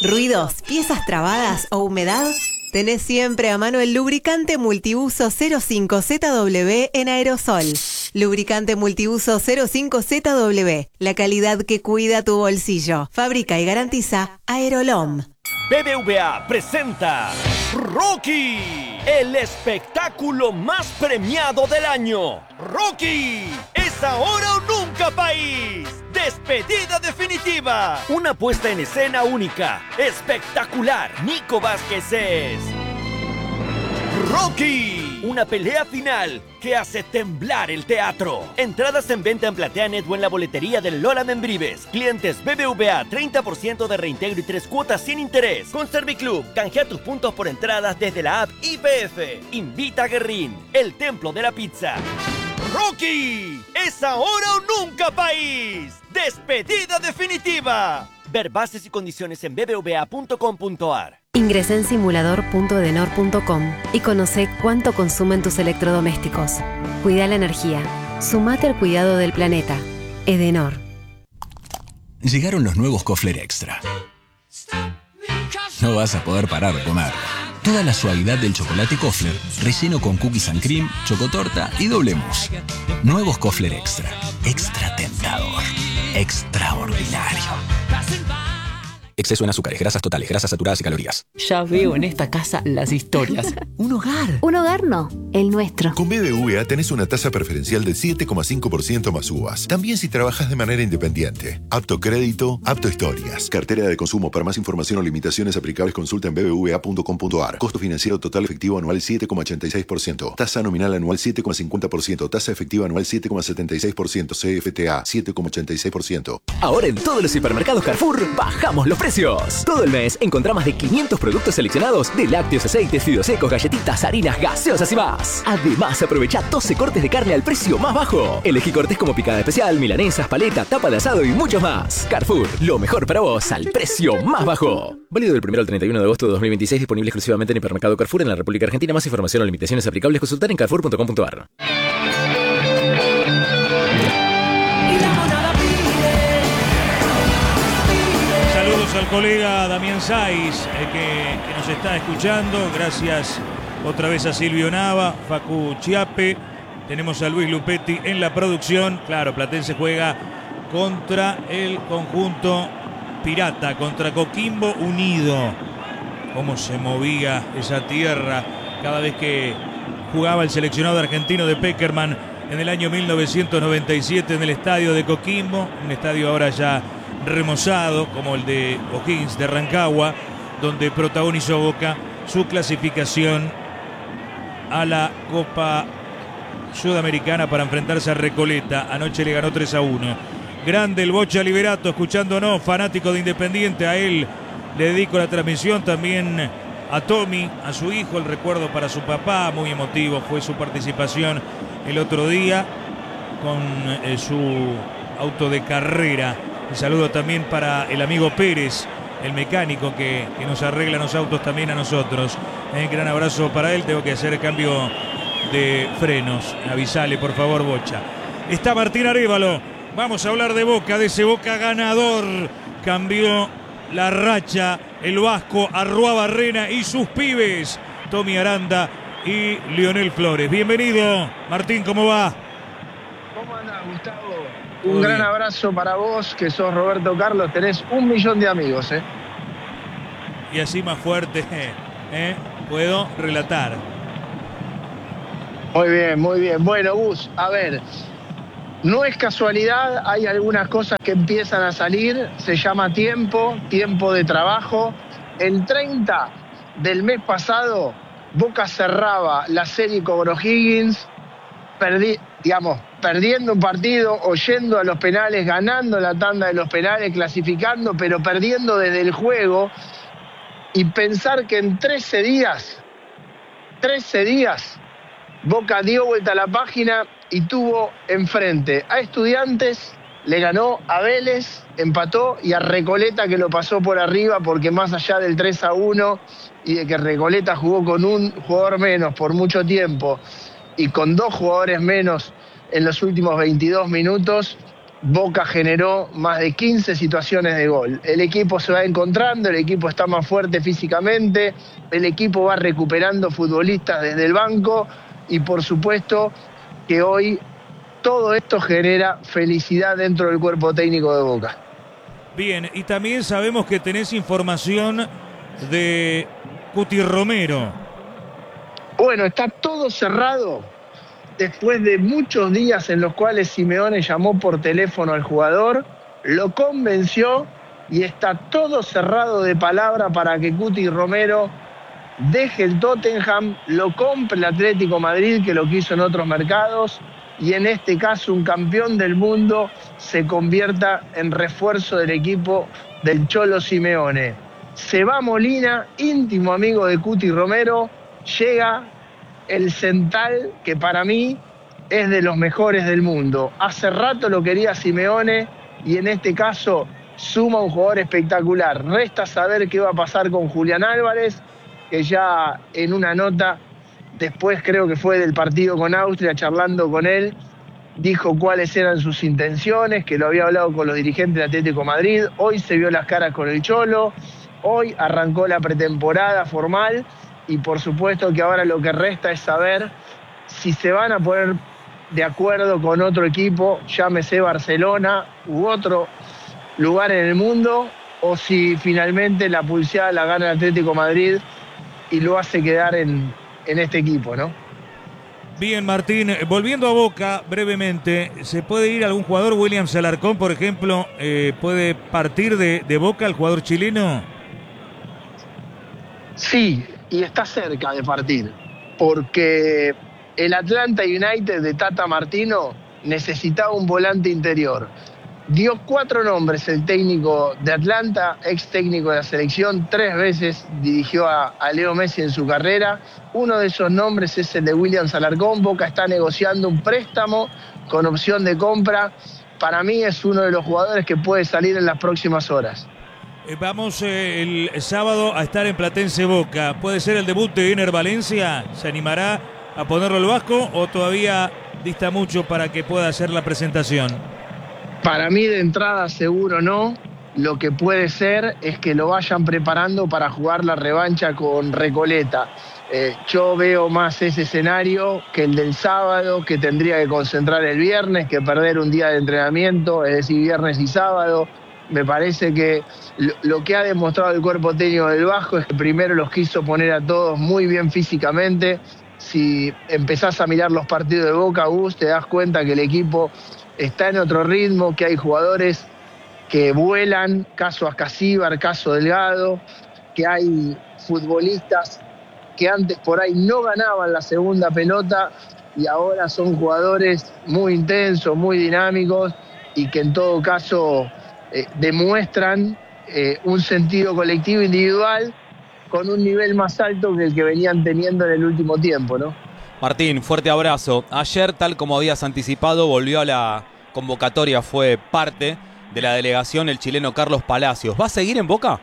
¿Ruidos, piezas trabadas o humedad? Tenés siempre a mano el lubricante multiuso 05ZW en aerosol. Lubricante multiuso 05ZW, la calidad que cuida tu bolsillo. Fabrica y garantiza Aerolom. BBVA presenta Rocky, el espectáculo más premiado del año. Rocky, es ahora o nunca, país. Despedida definitiva. Una puesta en escena única, espectacular. Nico Vázquez es Rocky, una pelea final que hace temblar el teatro. Entradas en venta en PlateaNet o en la boletería del Lola Membrives. Clientes BBVA, 30% de reintegro y 3 cuotas sin interés. Con Serviclub, canjea tus puntos por entradas desde la app IPF. Invita a Guerrín, el templo de la pizza. Rocky, es ahora o nunca, país. Despedida definitiva. Ver bases y condiciones en bbva.com.ar. Ingresá en simulador.edenor.com y conoce cuánto consumen tus electrodomésticos. Cuida la energía. Sumate al cuidado del planeta. Edenor. Llegaron los nuevos Kofler Extra. No vas a poder parar de comer. Toda la suavidad del chocolate Kofler, relleno con cookies and cream, chocotorta y doble mousse. Nuevos Kofler Extra. Extra tentador. Extraordinario. Exceso en azúcares, grasas totales, grasas saturadas y calorías. Ya veo en esta casa las historias. Un hogar. Un hogar no, el nuestro. Con BBVA tenés una tasa preferencial del 7,5% más uvas. También si trabajas de manera independiente. Apto crédito, apto historias. Cartera de consumo. Para más información o limitaciones aplicables, consulta en bbva.com.ar. Costo financiero total efectivo anual 7,86%. Tasa nominal anual 7,50%. Tasa efectiva anual 7,76%. CFTA 7,86%. Ahora en todos los hipermercados Carrefour bajamos los precios. Todo el mes encontrá más de 500 productos seleccionados de lácteos, aceites, fideos secos, galletitas, harinas, gaseosas y más. Además, aprovecha 12 cortes de carne al precio más bajo. Elegí cortes como picada especial, milanesas, paleta, tapa de asado y muchos más. Carrefour, lo mejor para vos al precio más bajo. Válido del 1 al 31 de agosto de 2026, disponible exclusivamente en hipermercado Carrefour en la República Argentina. Más información o limitaciones aplicables, consultar en carrefour.com.ar. Al colega Damián Saiz, que nos está escuchando. Gracias otra vez a Silvio Nava, Facu Chiape. Tenemos a Luis Lupetti en la producción. Claro, Platense juega contra el conjunto pirata, contra Coquimbo Unido. Cómo se movía esa tierra cada vez que jugaba el seleccionado argentino de Peckerman en el año 1997 en el estadio de Coquimbo. Un estadio ahora ya remozado como el de O'Higgins de Rancagua, donde protagonizó Boca su clasificación a la Copa Sudamericana para enfrentarse a Recoleta. Anoche le ganó 3-1. Grande el Bocha Liberato, escuchándonos, fanático de Independiente. A él le dedico la transmisión, también a Tommy, a su hijo, el recuerdo para su papá. Muy emotivo fue su participación el otro día con su auto de carrera. Un saludo también para el amigo Pérez, el mecánico que nos arregla los autos también a nosotros. Gran abrazo para él. Tengo que hacer cambio de frenos. Avisale, por favor, Bocha. Está Martín Arévalo. Vamos a hablar de Boca, de ese Boca ganador. Cambió la racha el vasco Arruabarrena y sus pibes, Tommy Aranda y Lionel Flores. Bienvenido, Martín, ¿cómo va? ¿Cómo andás, Gustavo? Un gran abrazo para vos, que sos Roberto Carlos. Tenés 1 millón de amigos, ¿eh? Y así más fuerte, puedo relatar. Muy bien, muy bien. Bueno, Gus, a ver, no es casualidad, hay algunas cosas que empiezan a salir. Se llama tiempo de trabajo. El 30 del mes pasado, Boca cerraba la serie con O'Higgins, perdiendo un partido o yendo a los penales, ganando la tanda de los penales, clasificando, pero perdiendo desde el juego. Y pensar que en 13 días, Boca dio vuelta a la página y tuvo enfrente a Estudiantes, le ganó a Vélez, empató, y a Recoleta, que lo pasó por arriba, porque más allá del 3-1 y de que Recoleta jugó con un jugador menos por mucho tiempo y con 2 jugadores menos en los últimos 22 minutos, Boca generó más de 15 situaciones de gol. El equipo se va encontrando, el equipo está más fuerte físicamente, el equipo va recuperando futbolistas desde el banco y por supuesto que hoy todo esto genera felicidad dentro del cuerpo técnico de Boca. Bien, y también sabemos que tenés información de Cuti Romero. Bueno, está todo cerrado después de muchos días en los cuales Simeone llamó por teléfono al jugador, lo convenció y está todo cerrado de palabra para que Cuti Romero deje el Tottenham, lo compre el Atlético Madrid, que lo quiso en otros mercados, y en este caso un campeón del mundo se convierta en refuerzo del equipo del Cholo Simeone. Se va Molina, íntimo amigo de Cuti Romero, llega el central que para mí es de los mejores del mundo. Hace rato lo quería Simeone y en este caso suma un jugador espectacular. Resta saber qué va a pasar con Julián Álvarez, que ya en una nota, después creo que fue del partido con Austria, charlando con él, dijo cuáles eran sus intenciones, que lo había hablado con los dirigentes de Atlético Madrid. Hoy se vio las caras con el Cholo, hoy arrancó la pretemporada formal y por supuesto que ahora lo que resta es saber si se van a poner de acuerdo con otro equipo, llámese Barcelona u otro lugar en el mundo, o si finalmente la pulseada la gana el Atlético Madrid y lo hace quedar en este equipo, ¿no? Bien, Martín, volviendo a Boca brevemente, ¿se puede ir algún jugador? William Alarcón, por ejemplo, ¿puede partir de Boca el jugador chileno? Sí, y está cerca de partir, porque el Atlanta United de Tata Martino necesitaba un volante interior. Dio 4 nombres el técnico de Atlanta, ex técnico de la selección, 3 veces dirigió a Leo Messi en su carrera. Uno de esos nombres es el de William Alarcón. Boca está negociando un préstamo con opción de compra. Para mí es uno de los jugadores que puede salir en las próximas horas. Vamos el sábado a estar en Platense Boca. ¿Puede ser el debut de Ener Valencia? ¿Se animará a ponerlo al Vasco o todavía dista mucho para que pueda hacer la presentación? Para mí de entrada seguro no. Lo que puede ser es que lo vayan preparando para jugar la revancha con Recoleta. Yo veo más ese escenario que el del sábado, que tendría que concentrar el viernes, que perder un día de entrenamiento, es decir, viernes y sábado. Me parece que lo que ha demostrado el cuerpo técnico del Vasco es que primero los quiso poner a todos muy bien físicamente. Si empezás a mirar los partidos de Boca, Gus, te das cuenta que el equipo está en otro ritmo, que hay jugadores que vuelan, caso Ascasíbar, caso Delgado, que hay futbolistas que antes por ahí no ganaban la segunda pelota y ahora son jugadores muy intensos, muy dinámicos y que en todo caso demuestran un sentido colectivo individual con un nivel más alto que el que venían teniendo en el último tiempo, ¿no? Martín, fuerte abrazo. Ayer, tal como habías anticipado, volvió a la convocatoria, fue parte de la delegación el chileno Carlos Palacios. ¿Va a seguir en Boca?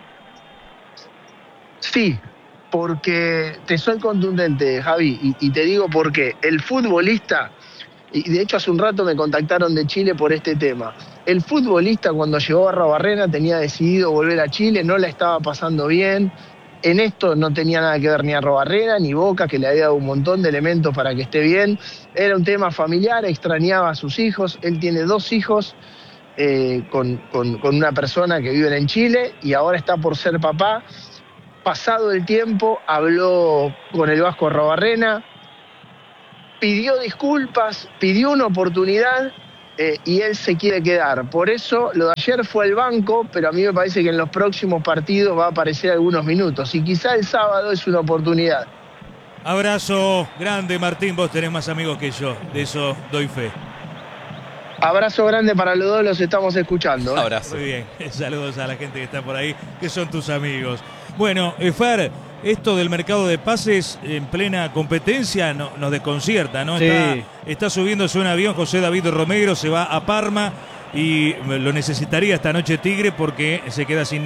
Sí, porque te soy contundente, Javi, y te digo por qué. El futbolista, y de hecho hace un rato me contactaron de Chile por este tema, el futbolista cuando llegó a Arrobarrena tenía decidido volver a Chile, no la estaba pasando bien. En esto no tenía nada que ver ni Arrobarrena ni Boca, que le había dado un montón de elementos para que esté bien. Era un tema familiar, extrañaba a sus hijos. Él tiene 2 hijos con una persona que vive en Chile y ahora está por ser papá. Pasado el tiempo, habló con el Vasco Arrobarrena, pidió disculpas, pidió una oportunidad y él se quiere quedar. Por eso lo de ayer fue al banco, pero a mí me parece que en los próximos partidos va a aparecer algunos minutos y quizá el sábado es una oportunidad. Abrazo grande, Martín, vos tenés más amigos que yo, de eso doy fe. Abrazo grande para los dos, los estamos escuchando. Abrazo. Muy bien, saludos a la gente que está por ahí, que son tus amigos. Bueno, Fer, esto del mercado de pases en plena competencia nos desconcierta, ¿no? Sí. Está subiéndose un avión José David Romero, se va a Parma y lo necesitaría esta noche Tigre porque se queda sin